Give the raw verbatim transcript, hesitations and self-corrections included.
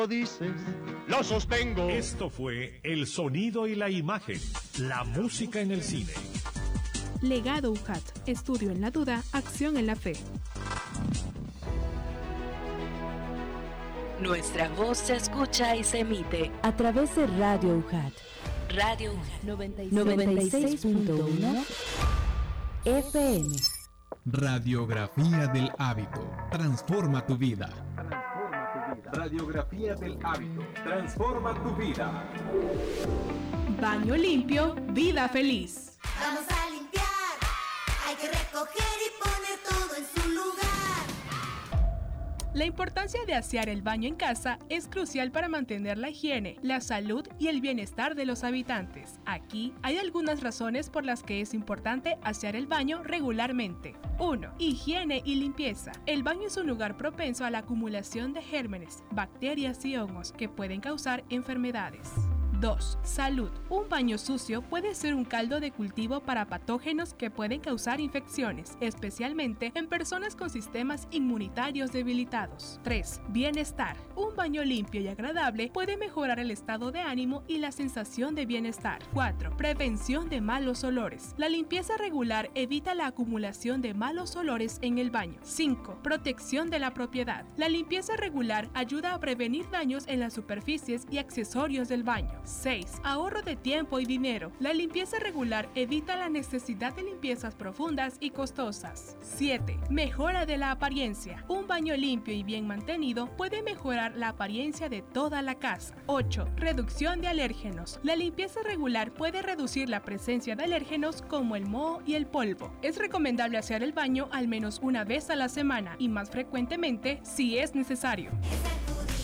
Dices, lo sostengo. Esto fue El Sonido y la Imagen, la música en el cine. Legado U J A T, estudio en la duda, acción en la fe. Nuestra voz se escucha y se emite a través de Radio U J A T. Radio U J A T noventa y seis punto uno F M. Radiografía del hábito. Transforma tu vida. Radiografía del hábito. Transforma tu vida. Baño limpio, vida feliz. Vamos a limpiar. Hay que recoger y poner todo en su lugar. La importancia de asear el baño en casa es crucial para mantener la higiene, la salud y el bienestar de los habitantes. Aquí hay algunas razones por las que es importante asear el baño regularmente. uno. Higiene y limpieza. El baño es un lugar propenso a la acumulación de gérmenes, bacterias y hongos que pueden causar enfermedades. dos. Salud. Un baño sucio puede ser un caldo de cultivo para patógenos que pueden causar infecciones, especialmente en personas con sistemas inmunitarios debilitados. tres. Bienestar. Un baño limpio y agradable puede mejorar el estado de ánimo y la sensación de bienestar. cuatro. Prevención de malos olores. La limpieza regular evita la acumulación de malos olores en el baño. cinco. Protección de la propiedad. La limpieza regular ayuda a prevenir daños en las superficies y accesorios del baño. seis. Ahorro de tiempo y dinero. La limpieza regular evita la necesidad de limpiezas profundas y costosas. siete. Mejora de la apariencia. Un baño limpio y bien mantenido puede mejorar la apariencia de toda la casa. ocho. Reducción de alérgenos. La limpieza regular puede reducir la presencia de alérgenos como el moho y el polvo. Es recomendable asear el baño al menos una vez a la semana y más frecuentemente si es necesario.